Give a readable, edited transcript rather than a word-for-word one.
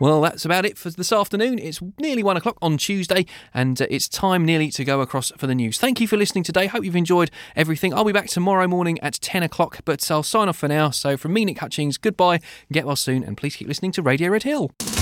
Well, that's about it for this afternoon. It's nearly 1 o'clock on Tuesday, and it's time nearly to go across for the news. Thank you for listening today. Hope you've enjoyed everything. I'll be back tomorrow morning at 10 o'clock, but I'll sign off for now. So from me, Nick Hutchings, goodbye, get well soon, and please keep listening to Radio Red Hill.